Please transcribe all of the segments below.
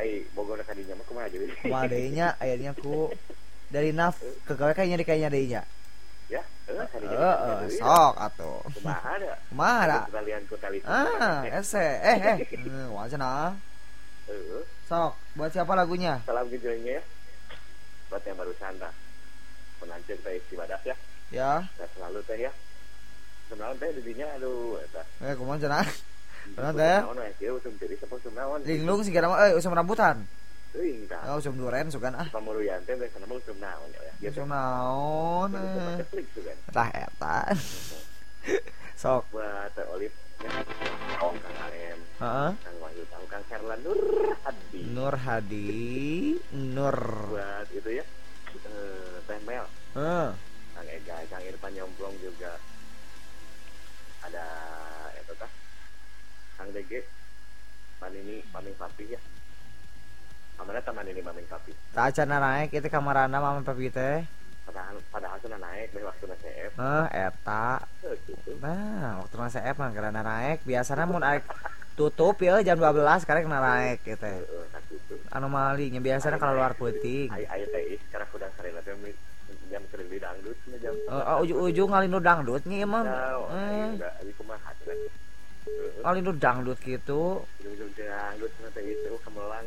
ai Bogor kadinya mah kumaha jadi. Kumaha deui nya ayeuna ku dari naf ke gawe kayaknya di kayaknya deui nya. Ya, kadinya. Sok atuh. Kumaha da? Kumaha da? Kalian ku tali. Ese. Wacana. Sok, buat siapa lagunya? Salam gejolnya ya. Buat yang barusan dah. Penanjung teh istibadah ya. Ya. Saya selalu teh ya. Sebenarnya teh didinya aduh eta. Kumaha cenah? Benar teh. Naon we kieu usum tiri sepuluh naon. Linglung sigana mah usum rambutan. Teuing tah. Usum duren sugan Pamuruyan teh sana mah usum naon ya. Usum naon? Tah eta. Sok buat Olive ya. Kang Arem. Heeh. Kang Wahyu tahu Kang Herlan Nur Hadi. Buat itu ya. Teh Mel. Kang Ega, Kang Irfan Nyomplong juga. Ada itu tah. Kang DG. Panini Maming Papi ya. Kamana teman ini Maming Papi. Tak acana naik itu kamarana Maming Papi teh. Padahal sudah naik dari waktu CF. Eta. Gitu. Nah, waktu CF mah karena naik biasanya mun naik tutup ya jam 12 sekarang kena naik gitu. Anomali nya biasanya kalau luar peuting. Aya teh sekarang udah sarena teh jam sering di dangdut jam. Ujung-ujung ngalinu dangdut nya emang. Udah kumaha teh. Ngalinu dangdut gitu. Ujung-ujung dangdut teh itu kemelang.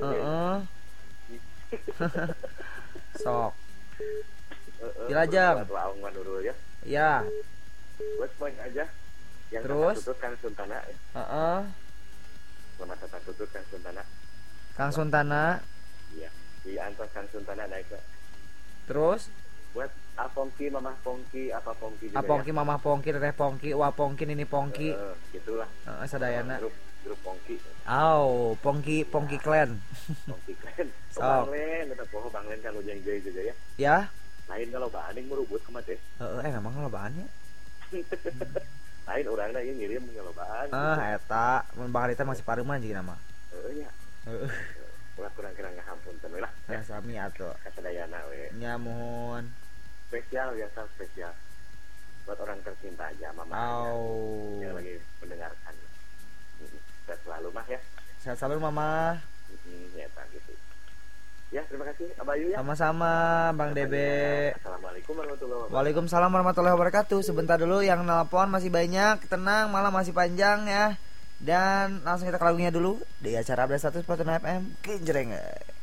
Sok. Dilajang. Laung dulu ya. Ya. Buat poin aja. Yang terus tutut Kang Suntana ya. Selamat datang tutut Kang Suntana. Kang Suntana. Iya. Di antos Kang Suntana naik. Terus buat Apongki, Mamah Pongki, apa Pongki juga. Apongki, ya? Mamah Pongki, Teteh Pongki, Wah Pongki, Nini Pongki. Gitulah. Sadayana. Grup Pongki. Pongki Clan. Pongki Clan. Sok. Banglen, tetap Banglen kan ujang jaya juga ya. Ya. Lain kalau bahaning merubut kemana teh? Memang lobaannya. Lain orangnya yang ngirim ngelobaan. Eta, mun baharita masih paruman jeung nama. Nya. Kurang ngahampunten we lah. Ya sami atuh. Kasadayana we. Nyamun. Spesial biasa spesial. Buat orang tercinta aja Mama. Yang lagi mendengarkan. Sehat selalu mah ya. Sehat selalu Mama. Ya gitu. Ya, terima kasih Abayu ya. Sama-sama Bang Debe. Assalamualaikum warahmatullahi wabarakatuh. Waalaikumsalam warahmatullahi wabarakatuh. Sebentar dulu yang nelpon masih banyak. Tenang, malam masih panjang ya. Dan langsung kita ke lagunya dulu di acara Update Status Fortuna FM Kinjreng.